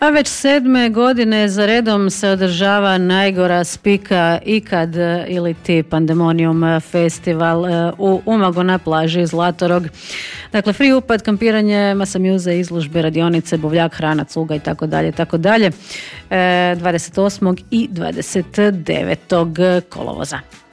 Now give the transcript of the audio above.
A već 7. godine za redom se održava najgora spika ikad ili ti Pandemonium festival u Umagu na plaži Zlatorog. Dakle, free upad, kampiranje, masa mjuze, izložbe, radionice, buvljak, hrana, cuga i tako dalje, tako dalje. 28. i 29. kolovoza.